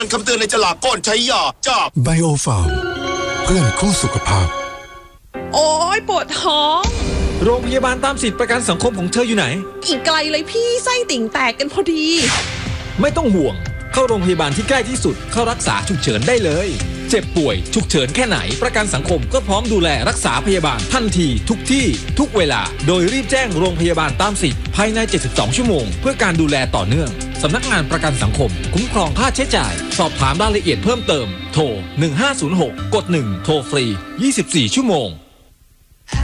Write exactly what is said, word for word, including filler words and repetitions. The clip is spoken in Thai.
คำเตือนในฉลากก่อนใช้ยาจากไบโอฟาร์มเพื่อนคู่สุขภาพโอ้ยปวดท้องโรงพยาบาลตามสิทธิประกันสังคมของเธออยู่ไหนอีกไกลเลยพี่ไส้ติ่งแตกกันพอดีไม่ต้องห่วงเข้าโรงพยาบาลที่ใกล้ที่สุดเข้ารักษาฉุกเฉินได้เลยเจ็บป่วยฉุกเฉินแค่ไหนประกันสังคมก็พร้อมดูแลรักษาพยาบาลทันทีทุกที่ทุกเวลาโดยรีบแจ้งโรงพยาบาลตามสิทธิ์ภายในเจ็ดสิบสองชั่วโมงเพื่อการดูแลต่อเนื่องสำนักงานประกันสังคมคุ้มครองค่าใช้จ่ายสอบถามรายละเอียดเพิ่มเติมโทรหนึ่งห้าศูนย์หกกดหนึ่งโทรฟรียี่สิบสี่ชั่วโมง